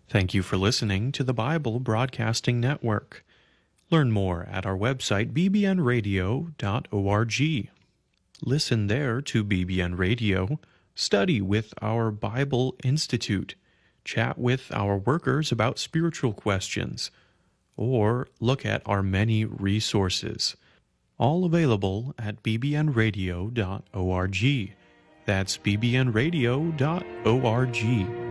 Thank you for listening to the Bible Broadcasting Network. Learn more at our website, bbnradio.org. Listen there to BBN Radio, study with our Bible Institute, chat with our workers about spiritual questions, or look at our many resources. All available at bbnradio.org. That's bbnradio.org.